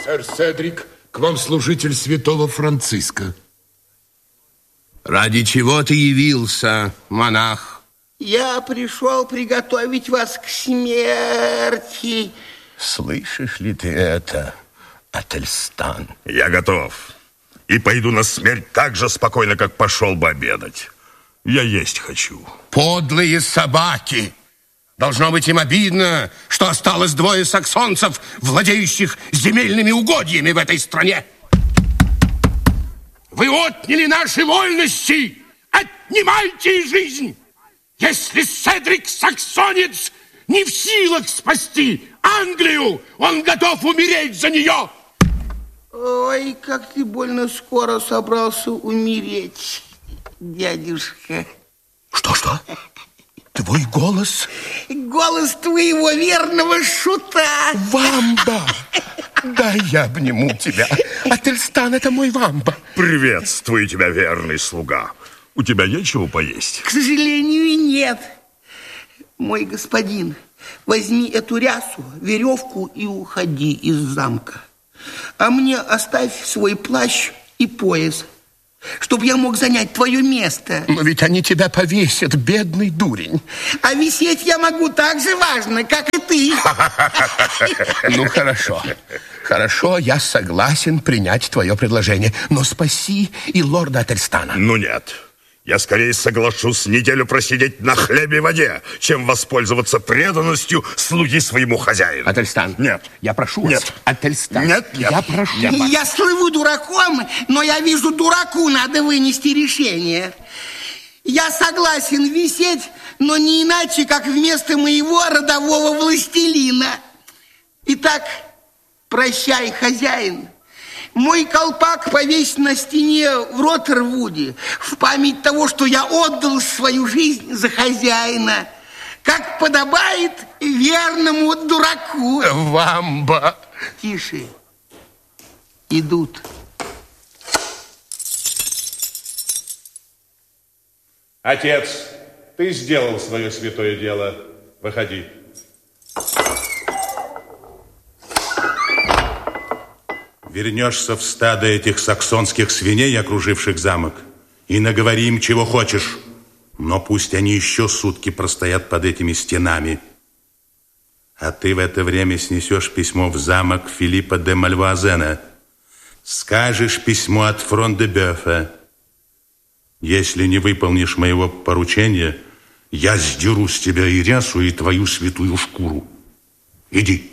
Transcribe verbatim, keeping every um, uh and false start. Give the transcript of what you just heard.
Сэр Седрик, к вам служитель святого Франциска. Ради чего ты явился, монах? Я пришел приготовить вас к смерти. Слышишь ли ты это, Ательстан? Я готов. И пойду на смерть так же спокойно, как пошел бы обедать. Я есть хочу. Подлые собаки! Должно быть им обидно, что осталось двое саксонцев, владеющих земельными угодьями в этой стране. Вы отняли наши вольности! Отнимайте жизнь! Если Седрик Саксонец не в силах спасти Англию, он готов умереть за нее! Ой, как ты больно скоро собрался умереть, дядюшка. Что-что? Твой голос? Голос твоего верного шута. Вамба! Да я обниму тебя. Ательстан, это мой Вамба. Приветствую тебя, верный слуга. У тебя есть чего поесть? К сожалению, нет. Мой господин, возьми эту рясу, веревку и уходи из замка. А мне оставь свой плащ и пояс, чтобы я мог занять твое место. Но ведь они тебя повесят, бедный дурень. А висеть я могу так же важно, как и ты. Ну, хорошо. Хорошо, я согласен принять твое предложение. Но спаси и лорда Ательстана. Ну, нет. Я скорее соглашусь неделю просидеть на хлебе и воде, чем воспользоваться преданностью слуги своему хозяину. Ательстан. Нет. Я прошу нет. вас. Ательстан. Нет, нет. Я прошу. Я, я слыву дураком, но я вижу, дураку надо вынести решение. Я согласен висеть, но не иначе, как вместо моего родового властелина. Итак, прощай, хозяин. Мой колпак повесь на стене в Роттервуде в память того, что я отдал свою жизнь за хозяина, как подобает верному дураку. Вамба. Тише. Идут. Отец, ты сделал свое святое дело. Выходи. Вернешься в стадо этих саксонских свиней, окруживших замок, и наговори им, чего хочешь. Но пусть они еще сутки простоят под этими стенами. А ты в это время снесешь письмо в замок Филиппа де Мальвуазена. Скажешь письмо от Фрон-де-Бёфа. Если не выполнишь моего поручения, я сдеру с тебя и рясу, и твою святую шкуру. Иди.